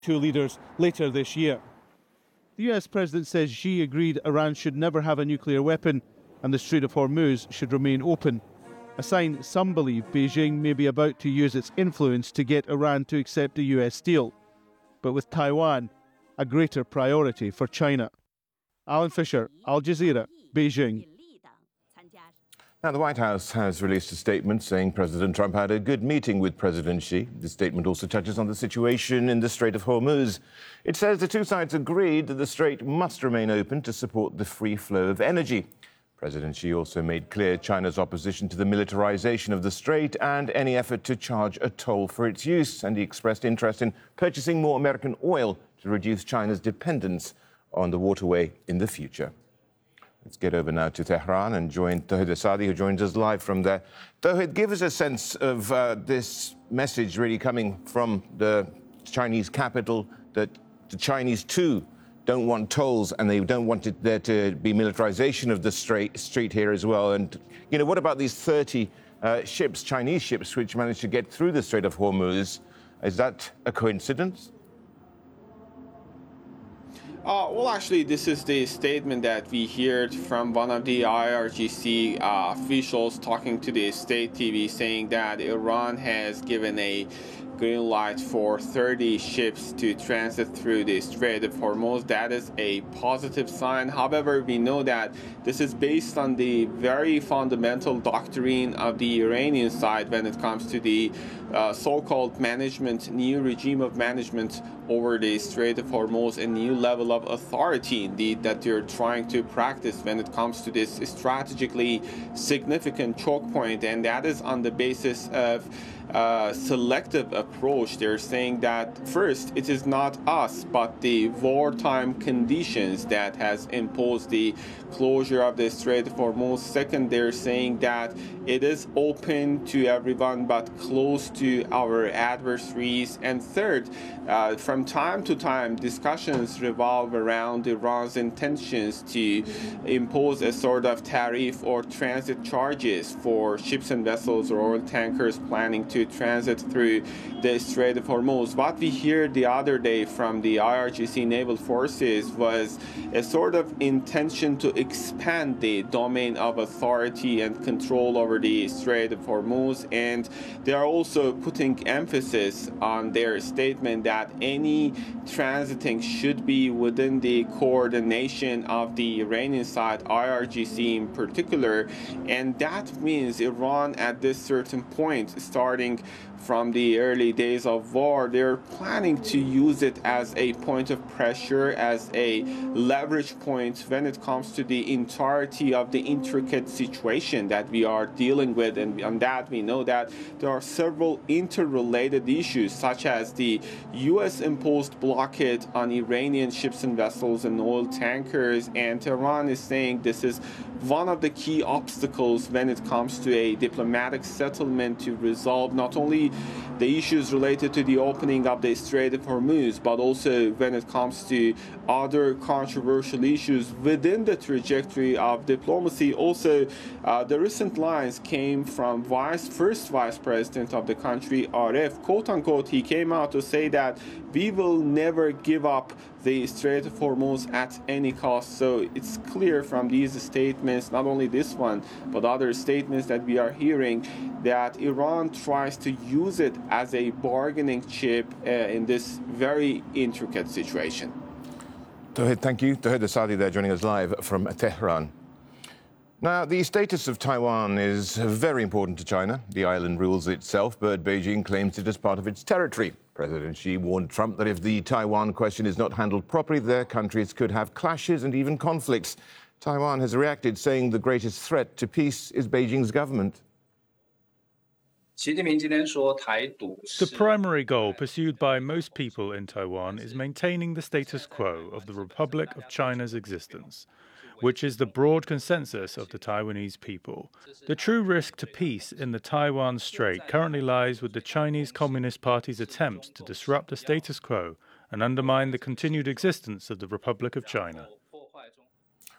two leaders later this year. The US president says Xi agreed Iran should never have a nuclear weapon and the Strait of Hormuz should remain open, a sign some believe Beijing may be about to use its influence to get Iran to accept a US deal, but with Taiwan a greater priority for China. Alan Fisher, Al Jazeera, Beijing. Now, the White House has released a statement saying President Trump had a good meeting with President Xi. The statement also touches on the situation in the Strait of Hormuz. It says the two sides agreed that the strait must remain open to support the free flow of energy. President Xi also made clear China's opposition to the militarization of the strait and any effort to charge a toll for its use, and he expressed interest in purchasing more American oil to reduce China's dependence on the waterway in the future. Let's get over now to Tehran and join Tauhid Asadi, who joins us live from there. Tauhid, give us a sense of this message really coming from the Chinese capital that the Chinese too don't want tolls and they don't want there to be militarization of the strait here as well. And, you know, what about these 30 ships, Chinese ships, which managed to get through the Strait of Hormuz? Is that a coincidence? Well, actually, this is the statement that we heard from one of the IRGC officials talking to the state TV, saying that Iran has given a green light for 30 ships to transit through the Strait of Hormuz. That is a positive sign. However, we know that this is based on the very fundamental doctrine of the Iranian side when it comes to the so-called new regime of management over the Strait of Hormuz, a new level of authority indeed that they're trying to practice when it comes to this strategically significant choke point, and that is on the basis of selective approach. They're saying that first, it is not us, but the wartime conditions that has imposed the closure of the Strait of Hormuz. Second, they're saying that it is open to everyone but closed to our adversaries. And third, from time to time, discussions revolve around Iran's intentions to impose a sort of tariff or transit charges for ships and vessels or oil tankers planning to transit through the Strait of Hormuz. What we heard the other day from the IRGC naval forces was a sort of intention to expand the domain of authority and control over the Strait of Hormuz, and they are also putting emphasis on their statement that any transiting should be within the coordination of the Iranian side, IRGC in particular, and that means Iran at this certain point, starting from the early days of war, they're planning to use it as a point of pressure, as a leverage point when it comes to the entirety of the intricate situation that we are dealing with. And on that, we know that there are several interrelated issues, such as the U.S.-imposed blockade on Iranian ships and vessels and oil tankers. And Tehran is saying this is one of the key obstacles when it comes to a diplomatic settlement to resolve not only the issues related to the opening of the Strait of Hormuz, but also when it comes to other controversial issues within the trajectory of diplomacy. Also, the recent lines came from first vice president of the country, Aref, quote unquote, he came out to say that we will never give up the Strait of Hormuz at any cost. So it's clear from these statements, not only this one, but other statements that we are hearing, that Iran tries to use it as a bargaining chip in this very intricate situation. Tauhid, thank you. Tauhid Asadi there joining us live from Tehran. Now, the status of Taiwan is very important to China. The island rules itself, but Beijing claims it as part of its territory. President Xi warned Trump that if the Taiwan question is not handled properly, their countries could have clashes and even conflicts. Taiwan has reacted, saying the greatest threat to peace is Beijing's government. The primary goal pursued by most people in Taiwan is maintaining the status quo of the Republic of China's existence, which is the broad consensus of the Taiwanese people. The true risk to peace in the Taiwan Strait currently lies with the Chinese Communist Party's attempts to disrupt the status quo and undermine the continued existence of the Republic of China.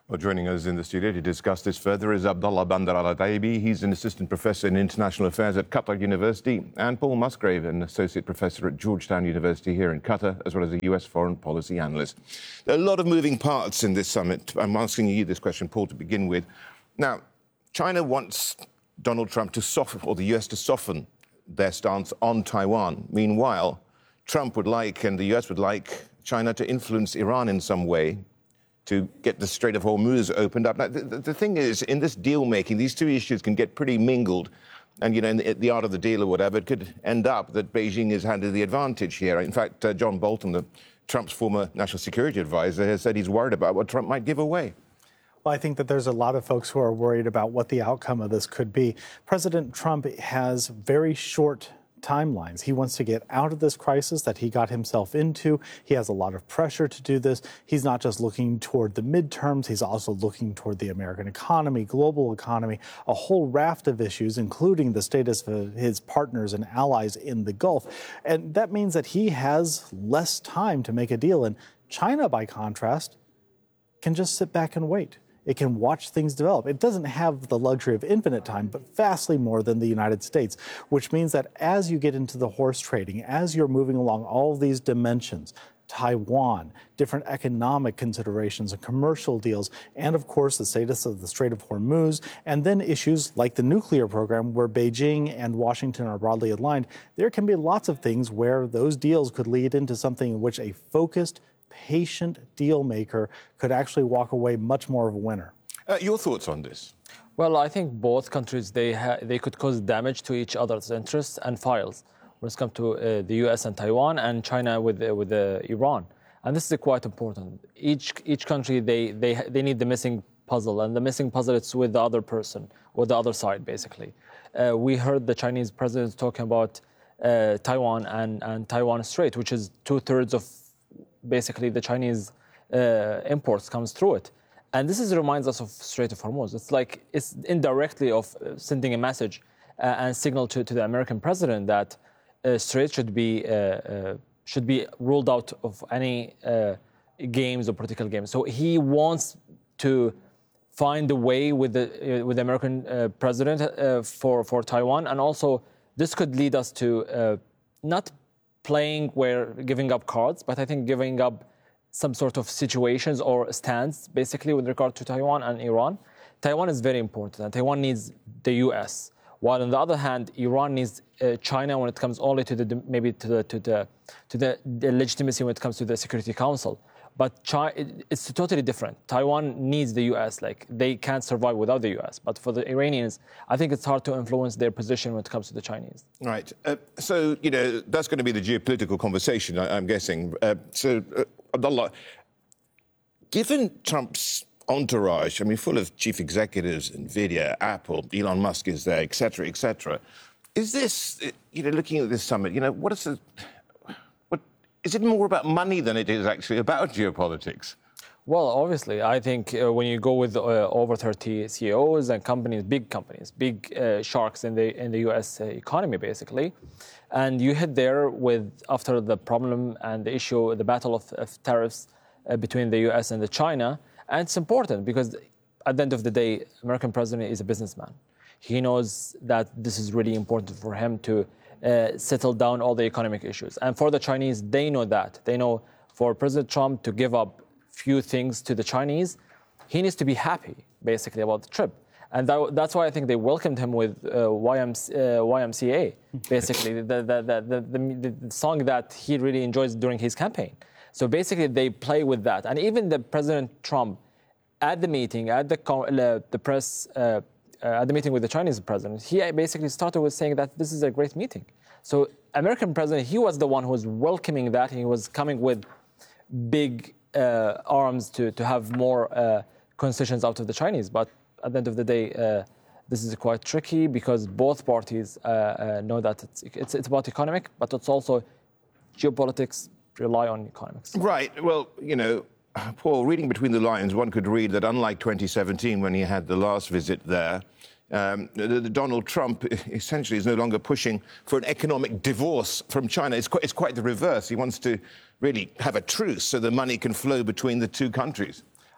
Well, joining us in the studio to discuss this further is Abdullah Bandar Al-Ataibi. He's an assistant professor in international affairs at Qatar University, and Paul Musgrave, an associate professor at Georgetown University here in Qatar, as well as a US foreign policy analyst. There are a lot of moving parts in this summit. I'm asking you this question, Paul, to begin with. Now, China wants Donald Trump to soften, or the US to soften their stance on Taiwan. Meanwhile, Trump would like, and the US would like, China to influence Iran in some way to get the Strait of Hormuz opened up. Now, the thing is, in this deal-making, these two issues can get pretty mingled. And, in the art of the deal or whatever, it could end up that Beijing has had the advantage here. In fact, John Bolton, Trump's former national security advisor, has said he's worried about what Trump might give away. Well, I think that there's a lot of folks who are worried about what the outcome of this could be. President Trump has very short timelines. He wants to get out of this crisis that he got himself into. He has a lot of pressure to do this. He's not just looking toward the midterms, he's also looking toward the American economy, global economy, a whole raft of issues, including the status of his partners and allies in the Gulf. And that means that he has less time to make a deal. And China, by contrast, can just sit back and wait. It can watch things develop. It doesn't have the luxury of infinite time, but vastly more than the United States, which means that as you get into the horse trading, as you're moving along all of these dimensions, Taiwan, different economic considerations and commercial deals, and of course the status of the Strait of Hormuz, and then issues like the nuclear program where Beijing and Washington are broadly aligned, there can be lots of things where those deals could lead into something in which a focused, patient deal maker could actually walk away much more of a winner. Your thoughts on this? Well, I think both countries, they could cause damage to each other's interests and files when it comes to the US and Taiwan, and China with Iran. And this is quite important. Each country, they need the missing puzzle, and the missing puzzle is with the other person, or the other side, basically. We heard the Chinese president talking about Taiwan and Taiwan Strait, which is 2/3 of basically the Chinese imports comes through it. And this reminds us of Strait of Hormuz. It's indirectly of sending a message and signal to the American president that Strait should be ruled out of any games or political games. So he wants to find a way with the American president for Taiwan, and also this could lead us to not playing where giving up cards, but I think giving up some sort of situations or stands, basically, with regard to Taiwan and Iran. Taiwan is very important, and Taiwan needs the U.S., while on the other hand, Iran needs China when it comes only to the legitimacy when it comes to the Security Council. But it's totally different. Taiwan needs the U.S. They can't survive without the U.S. But for the Iranians, I think it's hard to influence their position when it comes to the Chinese. Right. So, that's going to be the geopolitical conversation, I'm guessing. Abdullah, given Trump's entourage, full of chief executives, NVIDIA, Apple, Elon Musk is there, et cetera, is this, looking at this summit, is it more about money than it is actually about geopolitics? Well, obviously, I think when you go with over 30 CEOs and big companies, big sharks in the U.S. economy, basically, and you hit there after the problem and the issue, the battle of tariffs between the U.S. and China, and it's important because at the end of the day, American president is a businessman. He knows that this is really important for him to settle down all the economic issues. And for the Chinese, they know that. They know for President Trump to give up few things to the Chinese, he needs to be happy, basically, about the trip. And that's why I think they welcomed him with YMCA, basically, the song that he really enjoys during his campaign. So basically, they play with that. And even the President Trump, at the meeting, at the press, at the meeting with the Chinese president, he basically started with saying that this is a great meeting. So American president, he was the one who was welcoming that. He was coming with big arms to have more concessions out of the Chinese. But at the end of the day, this is quite tricky because both parties know that it's about economic, but it's also geopolitics rely on economics. Right. Well, Paul, reading between the lines, one could read that unlike 2017 when he had the last visit there, Donald Trump essentially is no longer pushing for an economic divorce from China. It's quite the reverse. He wants to really have a truce so the money can flow between the two countries.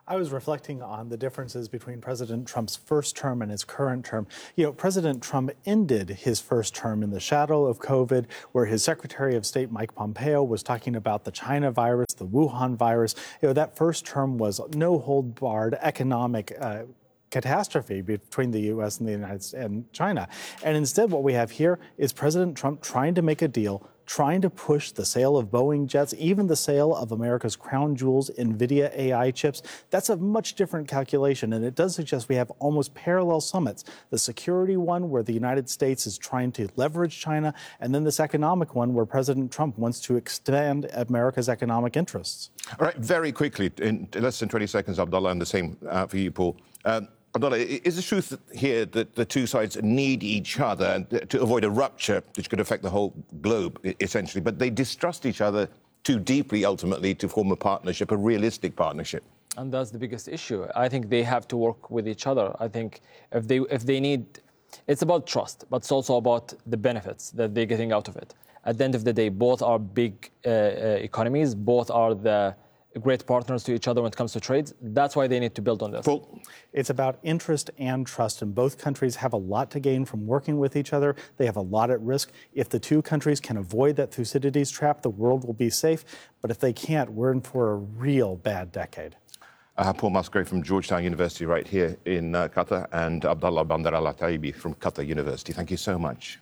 I was reflecting on the differences between President Trump's first term and his current term. President Trump ended his first term in the shadow of COVID, where his Secretary of State, Mike Pompeo, was talking about the China virus, the Wuhan virus. That first term was no-hold-barred economic catastrophe between the U.S. and the United States and China. And instead, what we have here is President Trump trying to make a deal, trying to push the sale of Boeing jets, even the sale of America's crown jewels, NVIDIA AI chips. That's a much different calculation, and it does suggest we have almost parallel summits. The security one, where the United States is trying to leverage China, and then this economic one, where President Trump wants to expand America's economic interests. All right, very quickly, in less than 20 seconds, Abdullah, and the same for you, Paul. Abdullah, is the truth here that the two sides need each other to avoid a rupture which could affect the whole globe, essentially, but they distrust each other too deeply, ultimately, to form a partnership, a realistic partnership? And that's the biggest issue. I think they have to work with each other. I think if they need, it's about trust, but it's also about the benefits that they're getting out of it. At the end of the day, both are big economies, both are the great partners to each other when it comes to trades. That's why they need to build on this. It's about interest and trust, and both countries have a lot to gain from working with each other. They have a lot at risk. If the two countries can avoid that Thucydides trap, the world will be safe. But if they can't, we're in for a real bad decade. Paul Musgrave from Georgetown University right here in Qatar, and Abdullah Bandar Al-Taibi from Qatar University. Thank you so much.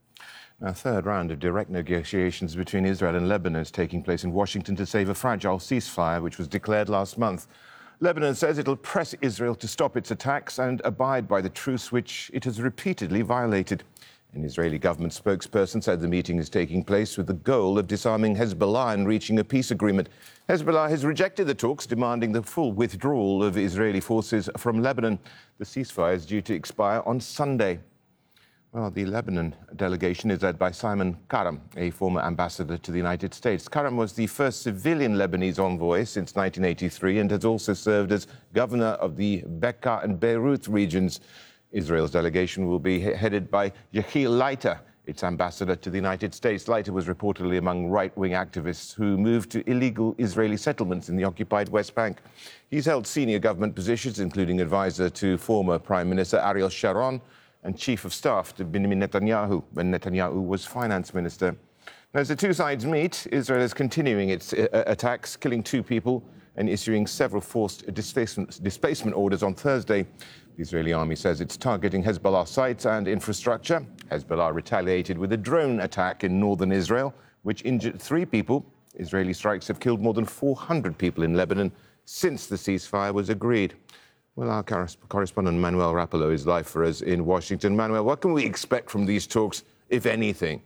A third round of direct negotiations between Israel and Lebanon is taking place in Washington to save a fragile ceasefire, which was declared last month. Lebanon says it'll press Israel to stop its attacks and abide by the truce, which it has repeatedly violated. An Israeli government spokesperson said the meeting is taking place with the goal of disarming Hezbollah and reaching a peace agreement. Hezbollah has rejected the talks, demanding the full withdrawal of Israeli forces from Lebanon. The ceasefire is due to expire on Sunday. Well, the Lebanon delegation is led by Simon Karam, a former ambassador to the United States. Karam was the first civilian Lebanese envoy since 1983 and has also served as governor of the Bekaa and Beirut regions. Israel's delegation will be headed by Yechiel Leiter, its ambassador to the United States. Leiter was reportedly among right-wing activists who moved to illegal Israeli settlements in the occupied West Bank. He's held senior government positions, including advisor to former Prime Minister Ariel Sharon and Chief of Staff to Benjamin Netanyahu when Netanyahu was finance minister. Now, as the two sides meet, Israel is continuing its attacks, killing 2 people and issuing several forced displacement orders on Thursday. The Israeli army says it's targeting Hezbollah sites and infrastructure. Hezbollah retaliated with a drone attack in northern Israel, which injured 3 people. Israeli strikes have killed more than 400 people in Lebanon since the ceasefire was agreed. Well, our correspondent Manuel Rapallo is live for us in Washington. Manuel, what can we expect from these talks, if anything?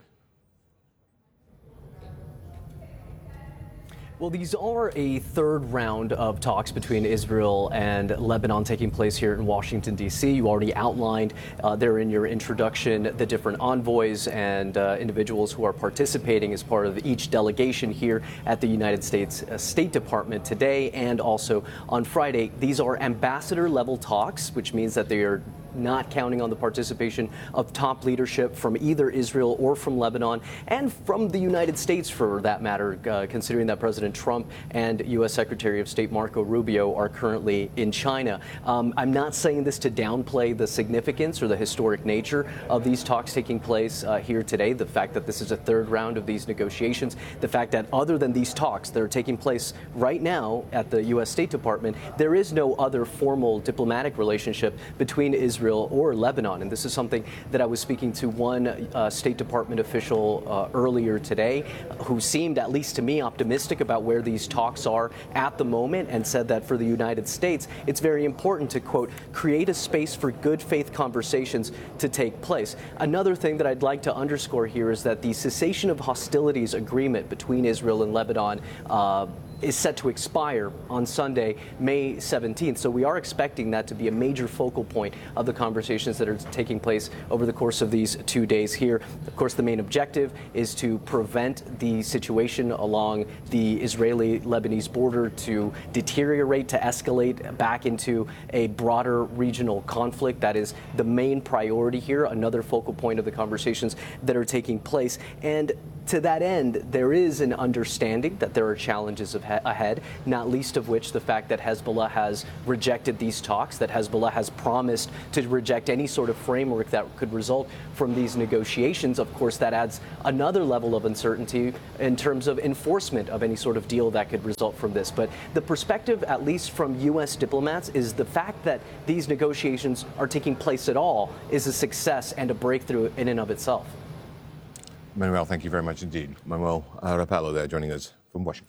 Well, these are a third round of talks between Israel and Lebanon taking place here in Washington, D.C. You already outlined there in your introduction the different envoys and individuals who are participating as part of each delegation here at the United States State Department today and also on Friday. These are ambassador-level talks, which means that they are not counting on the participation of top leadership from either Israel or from Lebanon and from the United States, for that matter, considering that President Trump and U.S. Secretary of State Marco Rubio are currently in China. I'm not saying this to downplay the significance or the historic nature of these talks taking place here today, the fact that this is a third round of these negotiations, the fact that other than these talks that are taking place right now at the U.S. State Department, there is no other formal diplomatic relationship between Israel or Lebanon. And this is something that I was speaking to one State Department official earlier today who seemed, at least to me, optimistic about where these talks are at the moment and said that for the United States, it's very important to, quote, create a space for good faith conversations to take place. Another thing that I'd like to underscore here is that the cessation of hostilities agreement between Israel and Lebanon is set to expire on Sunday, May 17th. So we are expecting that to be a major focal point of the conversations that are taking place over the course of these 2 days here. Of course, the main objective is to prevent the situation along the Israeli-Lebanese border to deteriorate, to escalate back into a broader regional conflict. That is the main priority here, another focal point of the conversations that are taking place. And To that end, there is an understanding that there are challenges ahead, not least of which the fact that Hezbollah has rejected these talks, that Hezbollah has promised to reject any sort of framework that could result from these negotiations. Of course, that adds another level of uncertainty in terms of enforcement of any sort of deal that could result from this. But the perspective, at least from U.S. diplomats, is the fact that these negotiations are taking place at all is a success and a breakthrough in and of itself. Manuel, thank you very much indeed. Manuel Rapallo there joining us from Washington.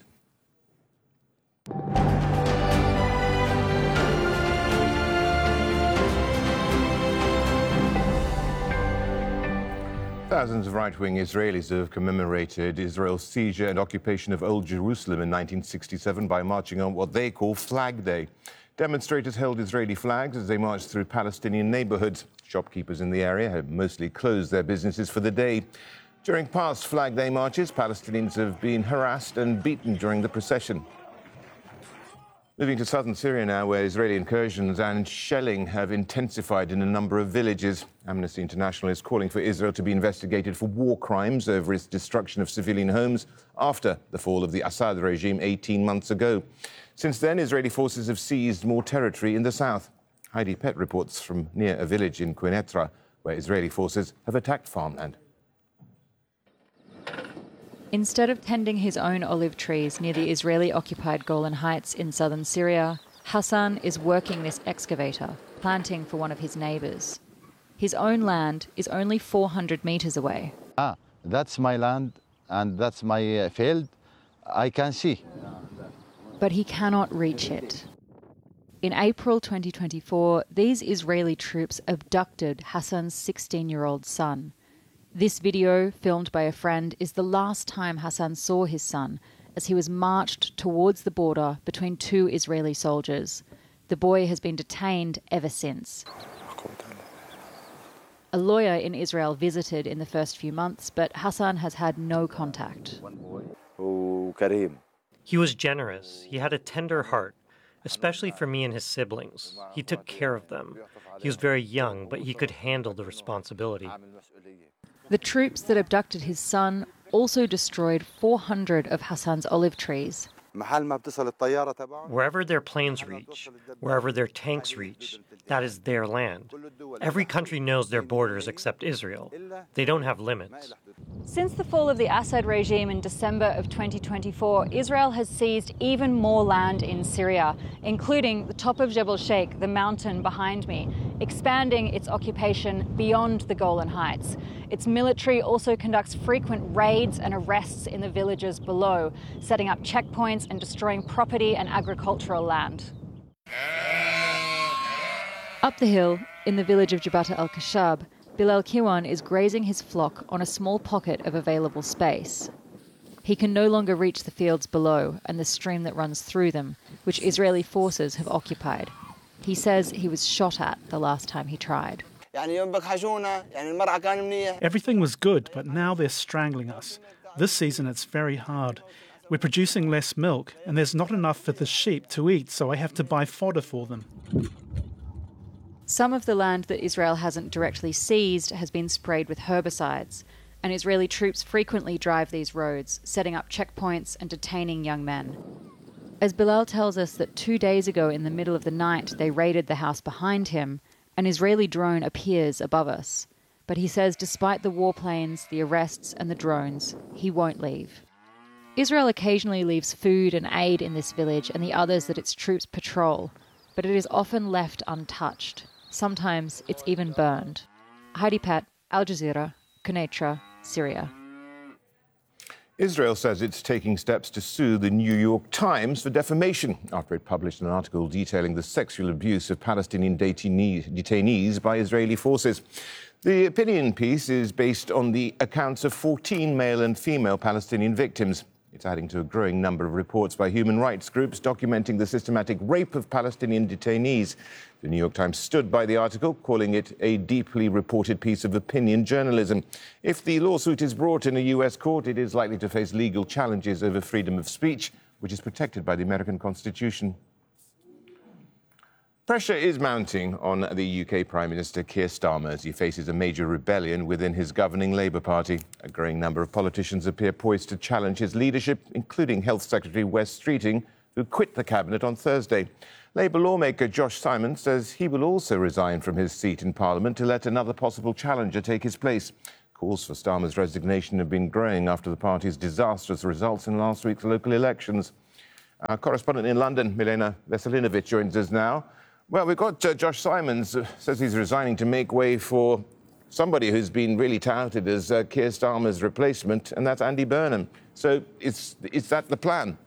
Thousands of right-wing Israelis have commemorated Israel's seizure and occupation of Old Jerusalem in 1967 by marching on what they call Flag Day. Demonstrators held Israeli flags as they marched through Palestinian neighborhoods. Shopkeepers in the area had mostly closed their businesses for the day. During past Flag Day marches, Palestinians have been harassed and beaten during the procession. Moving to southern Syria now, where Israeli incursions and shelling have intensified in a number of villages. Amnesty International is calling for Israel to be investigated for war crimes over its destruction of civilian homes after the fall of the Assad regime 18 months ago. Since then, Israeli forces have seized more territory in the south. Heidi Pett reports from near a village in Quneitra, where Israeli forces have attacked farmland. Instead of tending his own olive trees near the Israeli-occupied Golan Heights in southern Syria, Hassan is working this excavator, planting for one of his neighbours. His own land is only 400 metres away. That's my land and that's my field. I can see. But he cannot reach it. In April 2024, these Israeli troops abducted Hassan's 16-year-old son. This video, filmed by a friend, is the last time Hassan saw his son as he was marched towards the border between two Israeli soldiers. The boy has been detained ever since. A lawyer in Israel visited in the first few months, but Hassan has had no contact. He was generous. He had a tender heart, especially for me and his siblings. He took care of them. He was very young, but he could handle the responsibility. The troops that abducted his son also destroyed 400 of Hassan's olive trees. Wherever their planes reach, wherever their tanks reach, that is their land. Every country knows their borders except Israel. They don't have limits. Since the fall of the Assad regime in December of 2024, Israel has seized even more land in Syria, including the top of Jebel Sheikh, the mountain behind me, expanding its occupation beyond the Golan Heights. Its military also conducts frequent raids and arrests in the villages below, setting up checkpoints and destroying property and agricultural land. Up the hill, in the village of Jabata al-Kashab, Bilal Kiwan is grazing his flock on a small pocket of available space. He can no longer reach the fields below and the stream that runs through them, which Israeli forces have occupied. He says he was shot at the last time he tried. Everything was good, but now they're strangling us. This season it's very hard. We're producing less milk, and there's not enough for the sheep to eat, so I have to buy fodder for them. Some of the land that Israel hasn't directly seized has been sprayed with herbicides, and Israeli troops frequently drive these roads, setting up checkpoints and detaining young men. As Bilal tells us that 2 days ago in the middle of the night they raided the house behind him, an Israeli drone appears above us. But he says despite the warplanes, the arrests and the drones, he won't leave. Israel occasionally leaves food and aid in this village and the others that its troops patrol, but it is often left untouched. Sometimes it's even burned. Heidi Pett, Al Jazeera, Quneitra, Syria. Israel says it's taking steps to sue the New York Times for defamation after it published an article detailing the sexual abuse of Palestinian detainees by Israeli forces. The opinion piece is based on the accounts of 14 male and female Palestinian victims. It's adding to a growing number of reports by human rights groups documenting the systematic rape of Palestinian detainees. The New York Times stood by the article, calling it a deeply reported piece of opinion journalism. If the lawsuit is brought in a U.S. court, it is likely to face legal challenges over freedom of speech, which is protected by the American Constitution. Pressure is mounting on the UK Prime Minister Keir Starmer as he faces a major rebellion within his governing Labour Party. A growing number of politicians appear poised to challenge his leadership, including Health Secretary Wes Streeting, who quit the cabinet on Thursday. Labour lawmaker Josh Simons says he will also resign from his seat in Parliament to let another possible challenger take his place. Calls for Starmer's resignation have been growing after the party's disastrous results in last week's local elections. Our correspondent in London, Milena Veselinovic, joins us now. Well, we've got Josh Simons, says he's resigning to make way for somebody who's been really touted as Keir Starmer's replacement, and that's Andy Burnham. So is that the plan?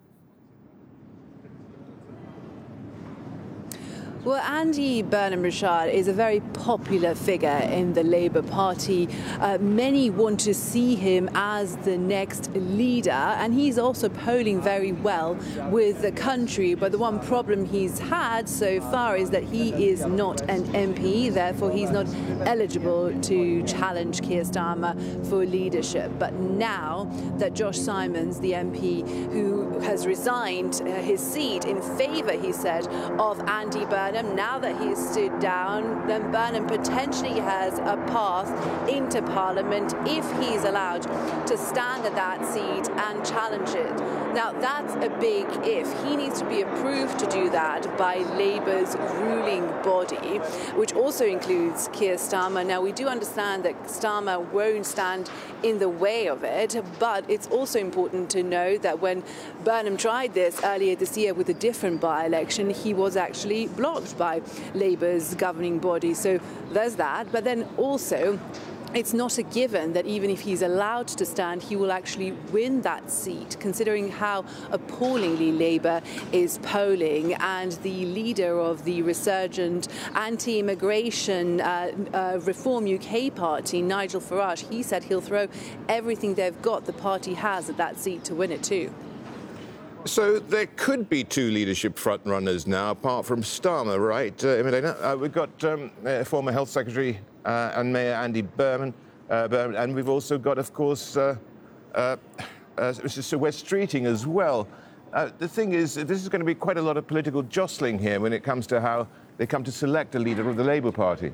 Well, Andy Burnham, Rashad, is a very popular figure in the Labour Party. Many want to see him as the next leader, and he's also polling very well with the country. But the one problem he's had so far is that he is not an MP, therefore he's not eligible to challenge Keir Starmer for leadership. But now that Josh Simons, the MP who has resigned his seat in favour, he said, of Andy Burnham, now that he's stood down, then Burnham potentially has a path into Parliament if he's allowed to stand at that seat and challenge it. Now, that's a big if. He needs to be approved to do that by Labour's ruling body, which also includes Keir Starmer. Now, we do understand that Starmer won't stand in the way of it, but it's also important to know that when Burnham tried this earlier this year with a different by-election, he was actually blocked by Labour's governing body. So there's that. But then also, it's not a given that even if he's allowed to stand, he will actually win that seat, considering how appallingly Labour is polling. And the leader of the resurgent anti-immigration Reform UK party, Nigel Farage, he said he'll throw everything they've got, the party has, at that seat to win it too. So there could be two leadership frontrunners now, apart from Starmer, right, Milena? We've got former Health Secretary and Mayor Andy Burnham, and we've also got, of course, Sir Wes Streeting as well. The thing is, this is going to be quite a lot of political jostling here when it comes to how they come to select a leader of the Labour Party.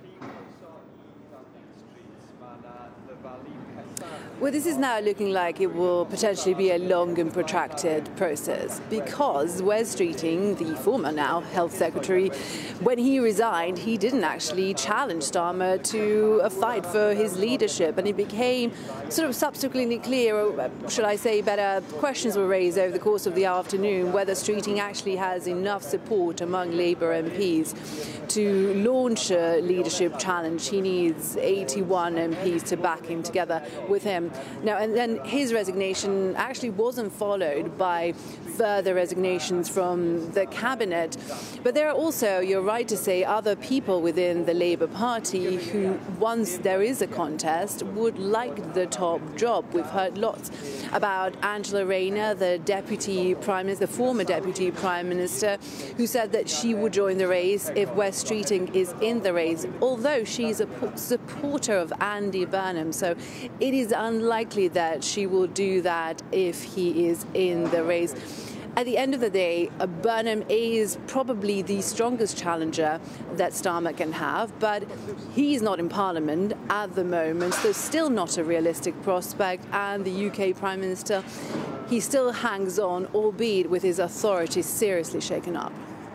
Well, this is now looking like it will potentially be a long and protracted process because Wes Streeting, the former now Health Secretary, when he resigned, he didn't actually challenge Starmer to a fight for his leadership, and it became sort of subsequently clear, or should I say better, questions were raised over the course of the afternoon whether Streeting actually has enough support among Labour MPs to launch a leadership challenge. He needs 81 MPs to back him together with him. Now, and then his resignation actually wasn't followed by further resignations from the cabinet. But there are also, you're right to say, other people within the Labour Party who, once there is a contest, would like the top job. We've heard lots about Angela Rayner, the Deputy Prime Minister, the former Deputy Prime Minister, who said that she would join the race if Wes Streeting is in the race, although she's a supporter of Andy Burnham. So it is unlikely that she will do that if he is in the race. At the end of the day, Burnham is probably the strongest challenger that Starmer can have, but he's not in Parliament at the moment, so still not a realistic prospect. And the UK Prime Minister, he still hangs on, albeit with his authority seriously shaken up.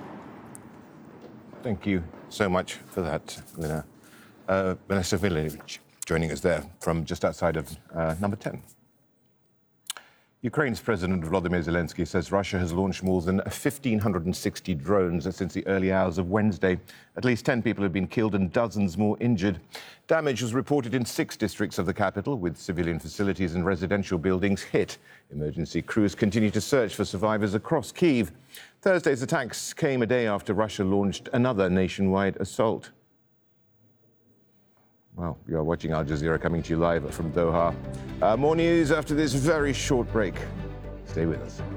Thank you so much for that, Lina. Vanessa Vilinovic joining us there from just outside of number 10. Ukraine's President Volodymyr Zelensky says Russia has launched more than 1,560 drones since the early hours of Wednesday. At least 10 people have been killed and dozens more injured. Damage was reported in 6 districts of the capital, with civilian facilities and residential buildings hit. Emergency crews continue to search for survivors across Kyiv. Thursday's attacks came a day after Russia launched another nationwide assault. Well, you are watching Al Jazeera coming to you live from Doha. More news after this very short break. Stay with us.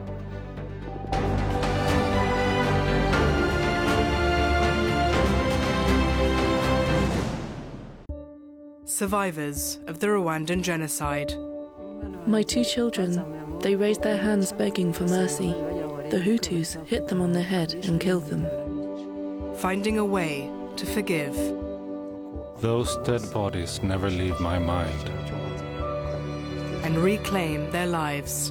Survivors of the Rwandan genocide. My 2 children, they raised their hands begging for mercy. The Hutus hit them on the head and killed them. finding a way to forgive. Those dead bodies never leave my mind. And reclaim their lives.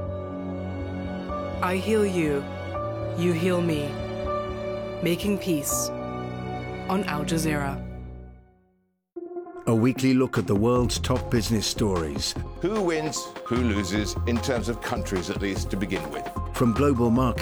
I heal you, you heal me. Making peace on Al Jazeera. A weekly look at the world's top business stories. Who wins, who loses, in terms of countries at least to begin with. From global markets